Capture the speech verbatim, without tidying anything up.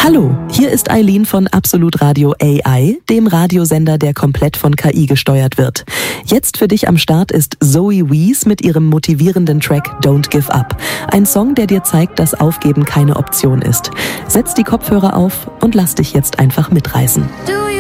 Hallo, hier ist Eileen von Absolut Radio A I, dem Radiosender, der komplett von K I gesteuert wird. Jetzt für dich am Start ist Zoe Wees mit ihrem motivierenden Track Don't Give Up. Ein Song, der dir zeigt, dass Aufgeben keine Option ist. Setz die Kopfhörer auf und lass dich jetzt einfach mitreißen.